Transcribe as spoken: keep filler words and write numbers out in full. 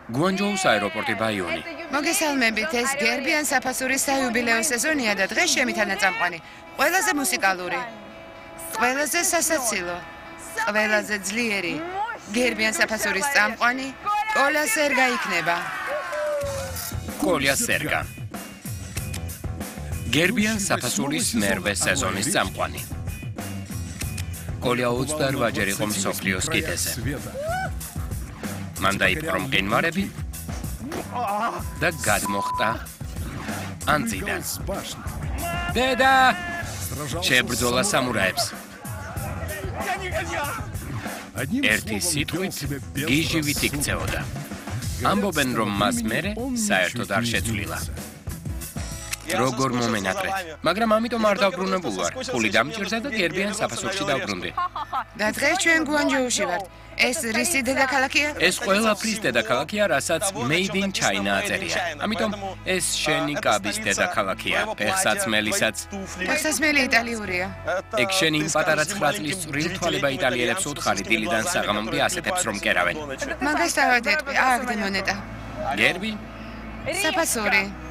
გუანჯოუს აეროპორტი ბაიონი. მოგესალმებით, ეს გერბიან საფასურის საიუბილეო სეზონია და დღეს შემითანაწამყვანი. ყველაზე მუსიკალური, ყველაზე სასაცილო, ყველაზე ძლიერი გერბიან საფასურის წამყვანი კოლა სერგა იქნება. კოლია სერგა. გერბიან საფასურის მერვე სეზონის წამყვანი. კოლია ოცდაოთხჯერ იყო მსოფლიოს კიდეზე. მან დაიპყრო მყინვარები და გადმოხტა ანძიდან. დედა! შეებრძოლა სამურაებს. ერთი სიტყვით გიჟივით იქცეოდა. ამბობენ, რომ მას მერე საერთოდ არ შეცვლილა. როგორ მომენატრეთ, მაგრამ ამიტომ არ დავბრუნებულ ვარ. ფული დამჭირდა და გერბიან საფასურში დავბრუნდი. და დღეს ჩვენ გუანჯოუში ვართ. ეს რისი დედაქალაქია? ეს ყველაფრის დედაქალაქია, რასაც Made in China აწერია. ამიტომ ეს შენი კაბის დედაქალაქია. ფეხსაცმელისაც. ფეხსაცმელი იტალიურია. ეგ შენი იმ პატარა ცხრა წლის წვრილ თვალება იტალიელებს უთხარი დილიდან საღამომდე ასეთებს რომ კერავენ. მაგას დავადეთყვი, ააგდე მონეტა. გერბი? საფასური.